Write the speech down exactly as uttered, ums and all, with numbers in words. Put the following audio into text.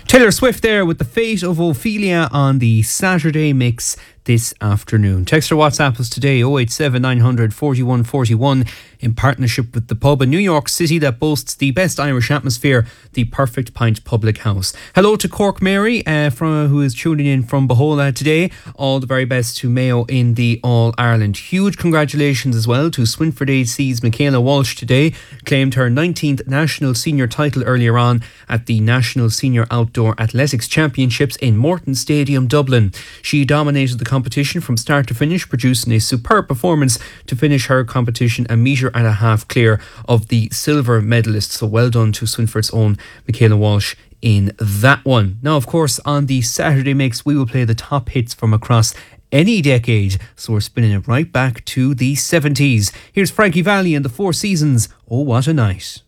Taylor Swift there with The Fate of Ophelia on the Saturday Mix this afternoon. Text or WhatsApp us today oh eight seven nine hundred forty-one forty-one in partnership with the pub in New York City that boasts the best Irish atmosphere, the Perfect Pint Public House. Hello to Cork Mary, uh, from who is tuning in from Bohola today. All the very best to Mayo in the All Ireland. Huge congratulations as well to Swinford A C's Michaela Walsh today. Claimed her nineteenth national senior title earlier on at the National Senior Outdoor Athletics Championships in Morton Stadium, Dublin. She dominated the competition from start to finish, producing a superb performance to finish her competition a metre and a half clear of the silver medalist. So well done to Swinford's own Michaela Walsh in that one. Now, of course, on the Saturday Mix, we will play the top hits from across any decade. So we're spinning it right back to the seventies. Here's Frankie Valli and the Four Seasons. Oh, what a night.